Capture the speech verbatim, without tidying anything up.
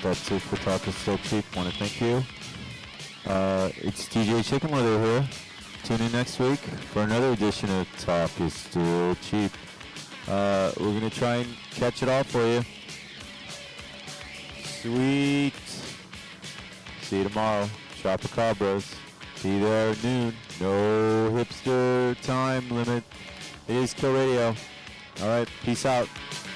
That's it for Talk is Still Cheap. Want to thank you. Uh, it's D J Chicken Leather here. Tune in next week for another edition of Talk is Still Cheap. Uh, we're going to try and catch it all for you. Sweet. See you tomorrow. Chopacabras. Be there at noon. No hipster time limit. It is Kill Radio. All right. Peace out.